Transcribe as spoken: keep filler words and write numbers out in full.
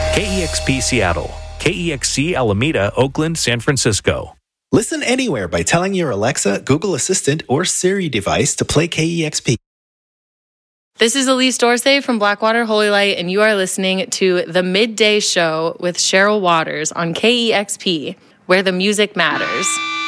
K E X P Seattle, K E X C Alameda, Oakland, San Francisco. Listen anywhere by telling your Alexa, Google Assistant, or Siri device to play K E X P. This is Elise Dorsey from Blackwater Holy Light, and you are listening to The Midday Show with Cheryl Waters on K E X P, where the music matters.